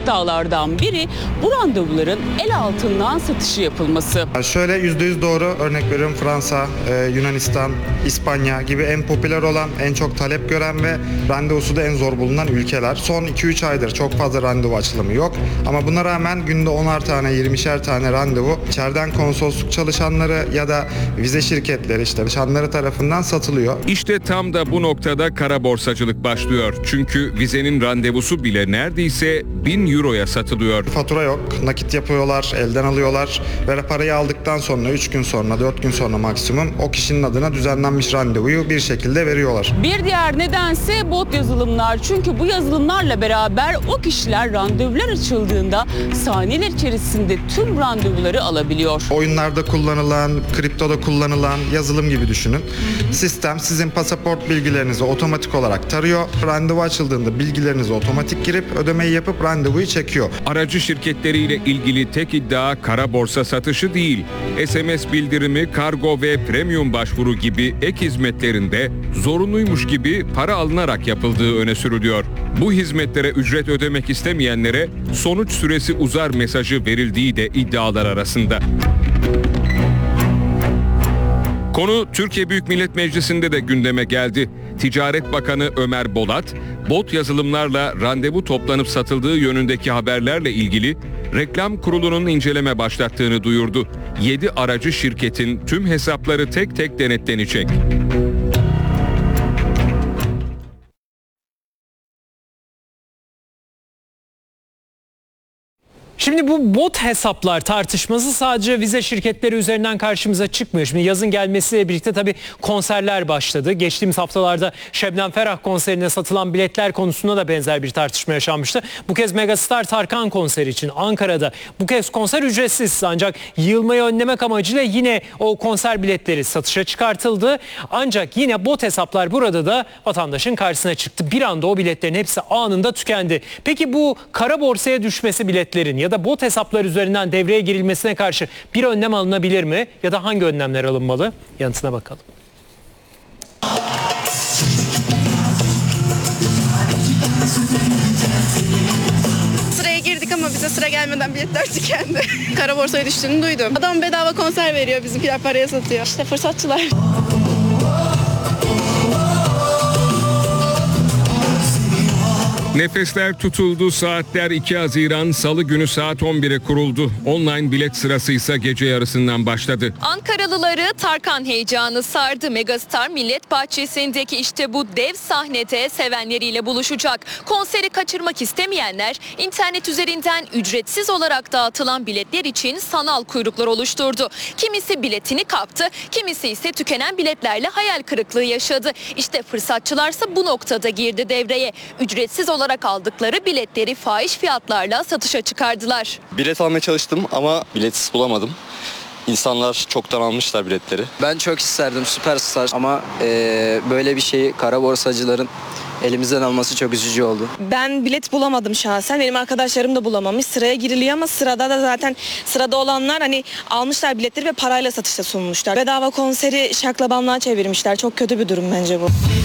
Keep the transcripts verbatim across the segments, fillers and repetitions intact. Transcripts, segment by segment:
iddialardan biri bu randevuların el altından satışı yapılması. Yani şöyle yüzde yüz doğru, örnek veriyorum Fransa, e, Yunanistan, İspanya gibi en popüler olan, en çok talep gören ve randevusu da en zor bulunan ülkeler. Son iki üç aydır çok fazla randevu açılımı yok ama buna rağmen günde onar tane, yirmişer tane randevu içeriden konsolosluk çalışanları ya da vize şirketleri, işte çalışanları tarafından satılıyor. İşte tam da bu noktada kara borsacılık başlıyor. Çünkü vizenin randevusu bile neredeyse bin euroya satılıyor. Fatura yok, nakit yapıyorlar, elden alıyorlar ve parayı aldıktan sonra üç gün sonra, dört gün sonra maksimum o kişinin adına düzenlenmiş randevuyu bir şekilde veriyorlar. Bir diğer nedense bot yazılımlar. Çünkü bu yazılımlarla beraber o kişiler randevular açıldığında saniyeler içerisinde tüm randevuları alabiliyor. Oyunlarda kullanılan, kriptoda kullanılan yazılım gibi düşünün. Sistem sizin pasaport bilgilerinizi otomatik olarak tarıyor. Randevu açıldığında bilgilerinizi otomatik girip ödemeyi yapıp randevuyu çekiyor. Aracı şirketleriyle ilgili tek iddia kara borsa satışı değil. S M S bildirimi, kargo ve premium başvuru gibi ek hizmetlerinde zorunluymuş gibi para alınarak yapıldığı öne sürülüyor. Bu hizmetlere ücret ödemek istemeyenlere sonuç süresi uzar mesajı verildiği de iddialar arasında. Konu Türkiye Büyük Millet Meclisi'nde de gündeme geldi. Ticaret Bakanı Ömer Bolat, bot yazılımlarla randevu toplanıp satıldığı yönündeki haberlerle ilgili Reklam Kurulu'nun inceleme başlattığını duyurdu. yedi aracı şirketin tüm hesapları tek tek denetlenecek. Şimdi bu bot hesaplar tartışması sadece vize şirketleri üzerinden karşımıza çıkmıyor. Şimdi yazın gelmesiyle birlikte tabii konserler başladı. Geçtiğimiz haftalarda Şebnem Ferah konserine satılan biletler konusunda da benzer bir tartışma yaşanmıştı. Bu kez Megastar Tarkan konseri için Ankara'da bu kez konser ücretsiz, ancak yığılmayı önlemek amacıyla yine o konser biletleri satışa çıkartıldı. Ancak yine bot hesaplar burada da vatandaşın karşısına çıktı. Bir anda o biletlerin hepsi anında tükendi. Peki bu kara borsaya düşmesi biletlerin ya da bot hesaplar üzerinden devreye girilmesine karşı bir önlem alınabilir mi? Ya da hangi önlemler alınmalı? Yanıtına bakalım. Sıraya girdik ama bize sıra gelmeden biletler tükendi. Kara borsaya düştüğünü duydum. Adam bedava konser veriyor, bizimkiler paraya satıyor. İşte fırsatçılar. Nefesler tutuldu. Saatler iki Haziran Salı günü saat on bire kuruldu. Online bilet sırası ise gece yarısından başladı. Ankaralıları Tarkan heyecanı sardı. Megastar Millet Bahçesi'ndeki işte bu dev sahnede sevenleriyle buluşacak. Konseri kaçırmak istemeyenler internet üzerinden ücretsiz olarak dağıtılan biletler için sanal kuyruklar oluşturdu. Kimisi biletini kaptı, kimisi ise tükenen biletlerle hayal kırıklığı yaşadı. İşte fırsatçılarsa bu noktada girdi devreye. Ücretsiz olarak olarak aldıkları biletleri fahiş fiyatlarla satışa çıkardılar. Bilet almaya çalıştım ama biletsiz bulamadım. İnsanlar çoktan almışlar biletleri. Ben çok isterdim Süperstar ama e, böyle bir şeyi kara borsacıların elimizden alması çok üzücü oldu. Ben bilet bulamadım şahsen. Benim arkadaşlarım da bulamamış. Sıraya giriliyor ama sırada da zaten sırada olanlar hani almışlar biletleri ve parayla satışa sunmuşlar. Bedava konseri şaklabanlığa çevirmişler. Çok kötü bir durum bence bu.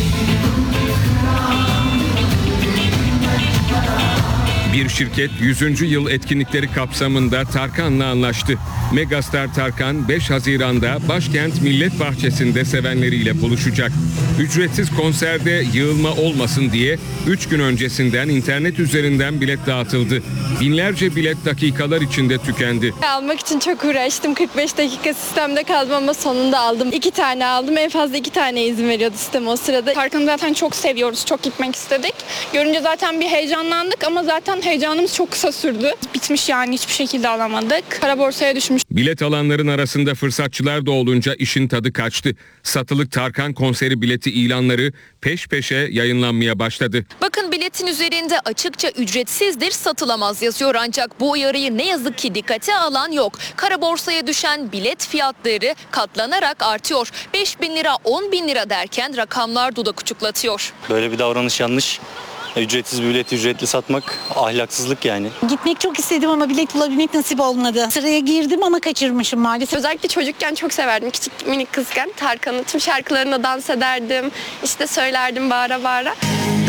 Bir şirket yüzüncü yıl etkinlikleri kapsamında Tarkan'la anlaştı. Megastar Tarkan beş Haziran'da başkent Millet Bahçesi'nde sevenleriyle buluşacak. Ücretsiz konserde yığılma olmasın diye üç gün öncesinden internet üzerinden bilet dağıtıldı. Binlerce bilet dakikalar içinde tükendi. Almak için çok uğraştım. kırk beş dakika sistemde kaldım ama sonunda aldım. İki tane aldım. En fazla iki tane izin veriyordu sistem o sırada. Tarkan'ı zaten çok seviyoruz. Çok gitmek istedik. Görünce zaten bir heyecanlandık ama zaten heyecanımız çok kısa sürdü. Bitmiş yani, hiçbir şekilde alamadık. Kara borsaya düşmüş. Bilet alanların arasında fırsatçılar da olunca işin tadı kaçtı. Satılık Tarkan konseri bileti ilanları peş peşe yayınlanmaya başladı. Bakın biletin üzerinde açıkça ücretsizdir, satılamaz yazıyor, ancak bu uyarıyı ne yazık ki dikkate alan yok. Kara borsaya düşen bilet fiyatları katlanarak artıyor. beş bin lira, on bin lira derken rakamlar dudak uçuklatıyor. Böyle bir davranış yanlış. Ücretsiz bir bileti ücretli satmak ahlaksızlık yani. Gitmek çok istedim ama bilet bulabilmek nasip olmadı. Sıraya girdim ama kaçırmışım maalesef. Özellikle çocukken çok severdim. Küçük minik kızken Tarkan'ı, tüm şarkılarına dans ederdim. İşte söylerdim bağıra bağıra.